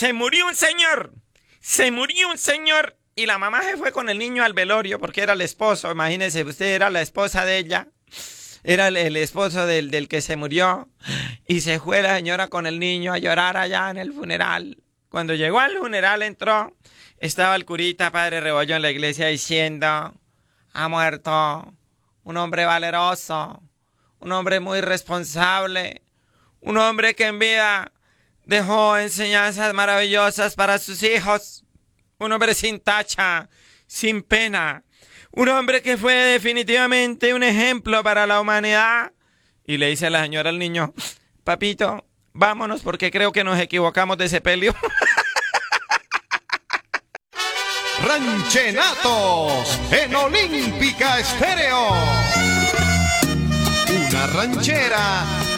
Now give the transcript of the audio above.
Se murió un señor. Se murió un señor. Y la mamá se fue con el niño al velorio porque era el esposo. Imagínese, usted era la esposa de ella. Era el esposo del que se murió. Y se fue la señora con el niño a llorar allá en el funeral. Cuando llegó al funeral entró. Estaba el curita, padre Rebollo, en la iglesia diciendo: ha muerto un hombre valeroso. Un hombre muy responsable. Un hombre que en vida dejó enseñanzas maravillosas para sus hijos. Un hombre sin tacha, sin pena. Un hombre que fue definitivamente un ejemplo para la humanidad. Y le dice a la señora al niño: papito, vámonos porque creo que nos equivocamos de sepelio. Ranchenatos en Olímpica Estéreo. Una ranchera